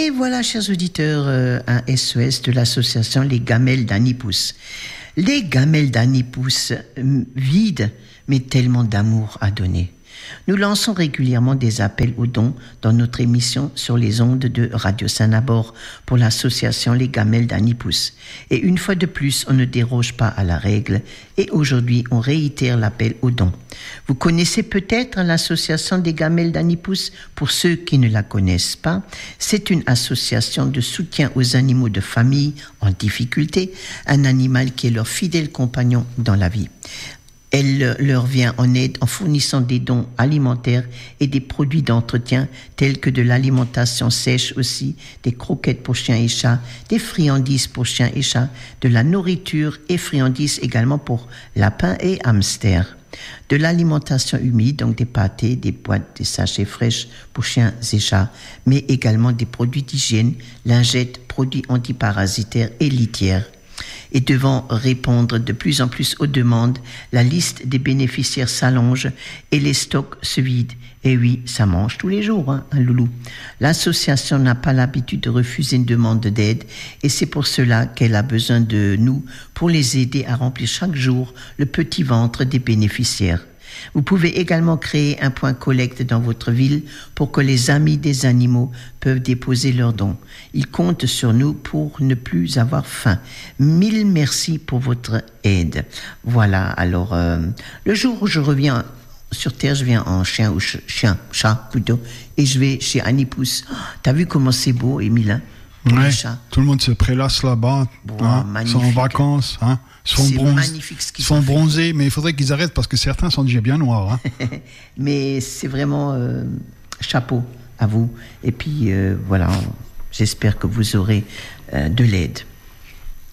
Et voilà, chers auditeurs, un SOS de l'association Les Gamelles d'Annipous. Les Gamelles d'Annipous, vides, mais tellement d'amour à donner. Nous lançons régulièrement des appels aux dons dans notre émission sur les ondes de Radio Saint-Nabor pour l'association Les Gamelles d'Annipous. Et une fois de plus, on ne déroge pas à la règle et aujourd'hui, on réitère l'appel aux dons. Vous connaissez peut-être l'association des Gamelles d'Annipous. Pour ceux qui ne la connaissent pas, c'est une association de soutien aux animaux de famille en difficulté, un animal qui est leur fidèle compagnon dans la vie. Elle leur vient en aide en fournissant des dons alimentaires et des produits d'entretien tels que de l'alimentation sèche aussi, des croquettes pour chiens et chats, des friandises pour chiens et chats, de la nourriture et friandises également pour lapins et hamsters. De l'alimentation humide, donc des pâtés, des boîtes, des sachets fraîches pour chiens et chats, mais également des produits d'hygiène, lingettes, produits antiparasitaires et litières. Et devant répondre de plus en plus aux demandes, la liste des bénéficiaires s'allonge et les stocks se vident. Et oui, ça mange tous les jours, un loulou. L'association n'a pas l'habitude de refuser une demande d'aide et c'est pour cela qu'elle a besoin de nous pour les aider à remplir chaque jour le petit ventre des bénéficiaires. Vous pouvez également créer un point collecte dans votre ville pour que les amis des animaux peuvent déposer leurs dons. Ils comptent sur nous pour ne plus avoir faim. Mille merci pour votre aide. Voilà, alors le jour où je reviens sur Terre, je viens en chat plutôt, et je vais chez Annipous. Oh, t'as vu comment c'est beau, Émile, hein? Ouais, tout le monde se prélasse là-bas, sont en vacances, sont bronzés, mais il faudrait qu'ils arrêtent parce que certains sont déjà bien noirs. Hein. Mais c'est vraiment chapeau à vous. Et puis voilà, j'espère que vous aurez de l'aide.